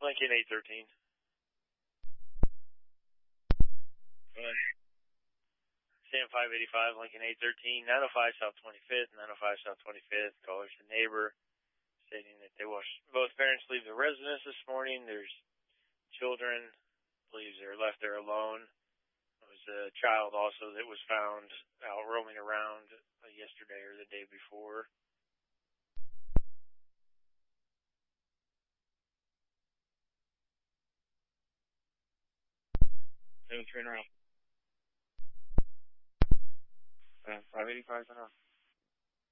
Lincoln 813. Sam 585, Lincoln 813, 905 South 25th, 905 South 25th. Caller's a neighbor stating that they watched both parents leave the residence this morning. There's children, believes they're left there alone. There was a child also that was found out roaming around yesterday or the day before. Turn around. 585 turn around.